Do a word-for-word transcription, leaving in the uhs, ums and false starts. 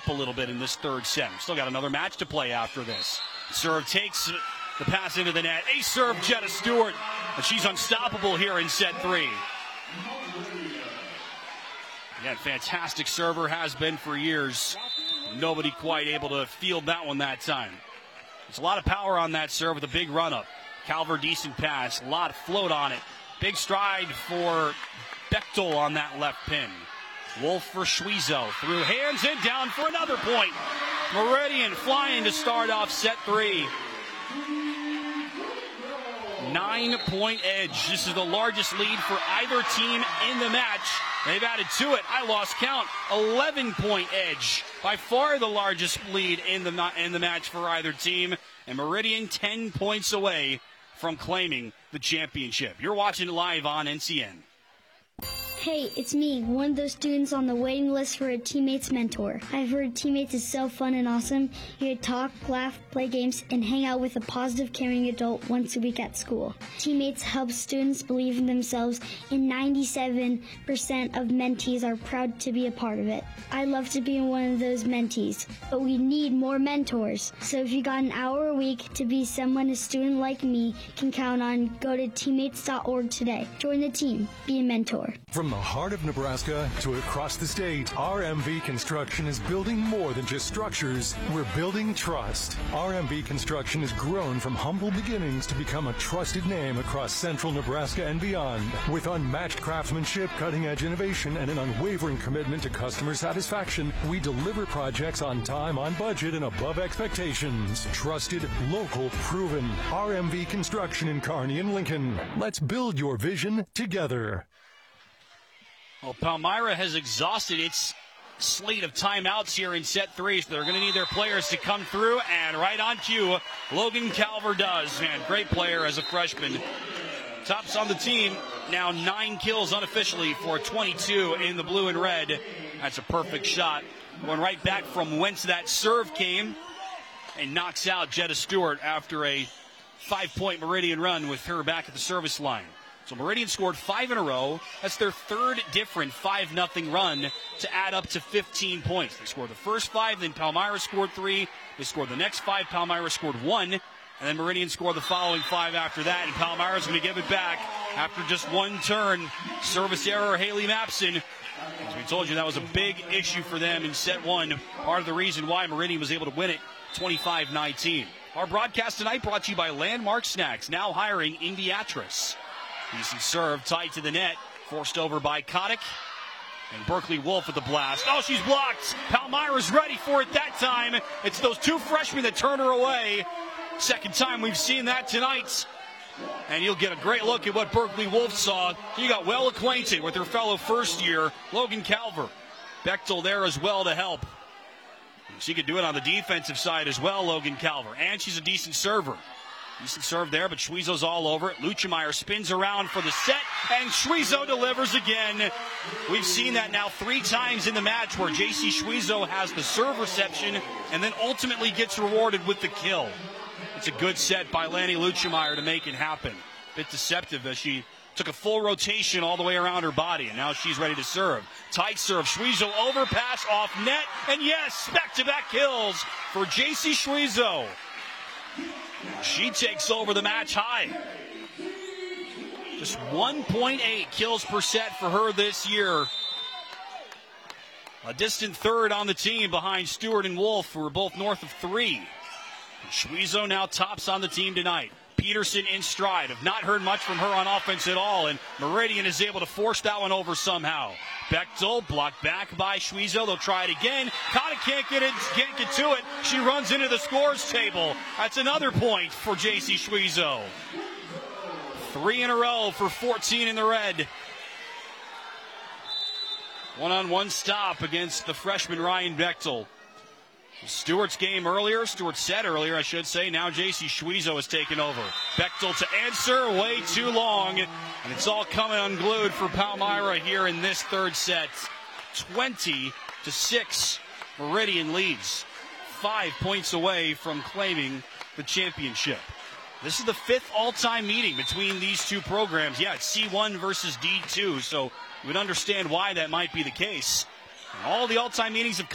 up a little bit in this third set. We've still got another match to play after this. Serve takes the pass into the net. Ace serve, Jetta Stewart. And she's unstoppable here in set three. Again, fantastic server, has been for years. Nobody quite able to field that one that time. There's a lot of power on that serve with a big run-up. Calver, decent pass. A lot of float on it. Big stride for Bechtel on that left pin. Wolf for Schwiezo. Through hands and down for another point. Meridian flying to start off set three. Nine-point edge. This is the largest lead for either team in the match. They've added to it, I lost count, eleven-point edge. By far the largest lead in the, in the match for either team. And Meridian ten points away from claiming the championship. You're watching it live on N C N. Hey, it's me, one of those students on the waiting list for a teammate's mentor. I've heard teammates is so fun and awesome. You get to talk, laugh, play games, and hang out with a positive, caring adult once a week at school. Teammates help students believe in themselves, and ninety-seven percent of mentees are proud to be a part of it. I love to be one of those mentees, but we need more mentors. So if you got an hour a week to be someone a student like me can count on, go to teammates dot org today. Join the team. Be a mentor. From the heart of Nebraska to across the state, R M V Construction is building more than just structures. We're building trust. R M V Construction has grown from humble beginnings to become a trusted name across central Nebraska and beyond. With unmatched craftsmanship, cutting-edge innovation, and an unwavering commitment to customer satisfaction, we deliver projects on time, on budget, and above expectations. Trusted, local, proven. R M V Construction in Kearney and Lincoln. Let's build your vision together. Well, Palmyra has exhausted its slate of timeouts here in set three, so they're going to need their players to come through, and right on cue, Logan Calver does. Man, great player as a freshman. Tops on the team, now nine kills unofficially for twenty-two in the blue and red. That's a perfect shot. Going right back from whence that serve came, and knocks out Jetta Stewart after a five-point Meridian run with her back at the service line. So Meridian scored five in a row. That's their third different five nothing run to add up to fifteen points. They scored the first five, then Palmyra scored three. They scored the next five, Palmyra scored one. And then Meridian scored the following five after that. And Palmyra's going to give it back after just one turn. Service error, Haley Mapson. As we told you, that was a big issue for them in set one. Part of the reason why Meridian was able to win it twenty-five nineteen. Our broadcast tonight brought to you by Landmark Snacks, now hiring in Beatrice. Decent serve, tight to the net, forced over by Kotick. And Berkeley Wolf with the blast. Oh, she's blocked. Palmyra's ready for it that time. It's those two freshmen that turn her away. Second time we've seen that tonight. And you'll get a great look at what Berkeley Wolf saw. He got well acquainted with her fellow first year, Logan Calver. Bechtel there as well to help. She could do it on the defensive side as well, Logan Calver. And she's a decent server. Decent serve there, but Schwiezo's all over it. Luchemeyer spins around for the set, and Schwiezo delivers again. We've seen that now three times in the match where J C Schwiezo has the serve reception and then ultimately gets rewarded with the kill. It's a good set by Lanny Luchemeyer to make it happen. Bit deceptive as she took a full rotation all the way around her body, and now she's ready to serve. Tight serve, Schwiezo overpass off net, and yes, back-to-back kills for J C Schwiezo. She takes over the match high. Just one point eight kills per set for her this year. A distant third on the team behind Stewart and Wolf, who are both north of three. Schwiezo now tops on the team tonight. Peterson in stride. Have not heard much from her on offense at all, and Meridian is able to force that one over somehow. Bechtel blocked back by Schwiezo. They'll try it again. Kotick can't get it, can't get to it. She runs into the scores table. That's another point for J C Schwiezo. Three in a row for fourteen in the red. One-on-one stop against the freshman Ryan Bechtel. Stewart's game earlier, Stewart's set earlier, I should say. Now J C Schwiezo has taken over. Bechtel to answer, way too long. And it's all coming unglued for Palmyra here in this third set. twenty to six, Meridian leads. Five points away from claiming the championship. This is the fifth all-time meeting between these two programs. Yeah, it's C one versus D two, so you would understand why that might be the case. And all the all-time meetings have come